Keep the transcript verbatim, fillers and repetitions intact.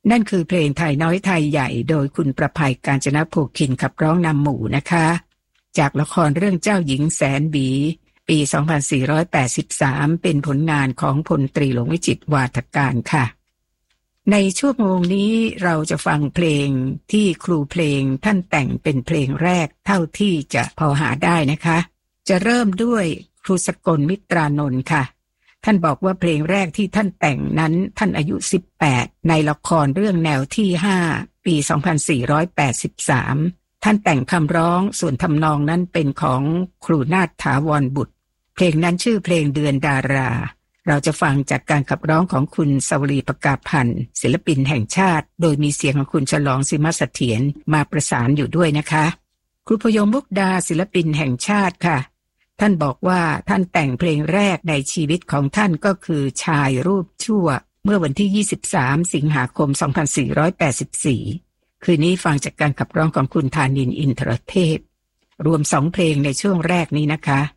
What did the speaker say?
นั่นคือเพลงไทยน้อยไทยใหญ่โดยคุณประภัยกาญจนโภคินขับร้องนำหมู่นะคะจากละครเรื่องเจ้าหญิงแสนบีปีสองพันสี่ร้อยแปดสิบสามเป็นผลงานของพลตรีหลวงวิจิตรวาทการค่ะในชั่วโมงนี้เราจะฟังเพลงที่ครูเพลงท่านแต่งเป็นเพลงแรกเท่าที่จะพอหาได้นะคะจะเริ่มด้วยครูสกลมิตรานนท์ค่ะท่านบอกว่าเพลงแรกที่ท่านแต่งนั้นท่านอายุสิบแปดในละครเรื่องแนวที่ห้าปีสองพันสี่ร้อยแปดสิบสามท่านแต่งคำร้องส่วนทำนองนั้นเป็นของครูนาถถาวรบุตรเพลงนั้นชื่อเพลงเดือนดาราเราจะฟังจากการขับร้องของคุณสวรีประกาศพันธ์ศิลปินแห่งชาติโดยมีเสียงของคุณฉลองสิมเสถียรมาประสานอยู่ด้วยนะคะครูพยมมุกดาศิลปินแห่งชาติค่ะท่านบอกว่าท่านแต่งเพลงแรกในชีวิตของท่านก็คือชายรูปชั่วเมื่อวันที่ยี่สิบสามสิงหาคมสองพันสี่ร้อยแปดสิบสี่คืนนี้ฟังจากการขับร้องของคุณธานินทร์อินทรเทพรวมสองเพลงในช่วงแรกนี้นะคะ